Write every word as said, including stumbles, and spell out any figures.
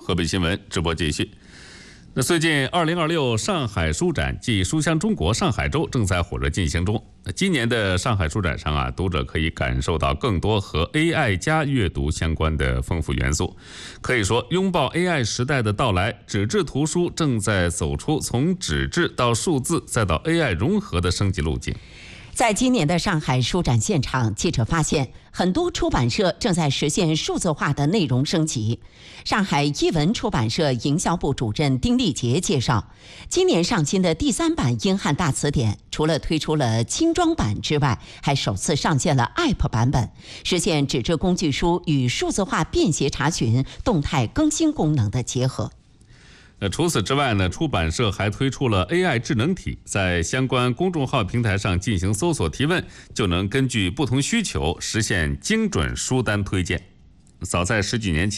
河北新闻直播继续。那最近，二零二六上海书展暨书香中国上海周正在火热进行中。今年的上海书展上啊，读者可以感受到更多和 A I 加阅读相关的丰富元素。可以说，拥抱 A I 时代的到来，纸质图书正在走出从纸质到数字再到 A I 融合的升级路径。 在今年的上海书展现场，记者发现很多出版社正在实现数字化的内容升级。上海译文出版社营销部主任丁立杰介绍，今年上新的第三版英汉大词典，除了推出了轻装版之外，还首次上线了 App 版本，实现纸质工具书与数字化便携查询、动态更新功能的结合。 那除此之外呢，出版社还推出了 A I 智能体，在相关公众号平台上进行搜索提问，就能根据不同需求实现精准书单推荐。早在十几年前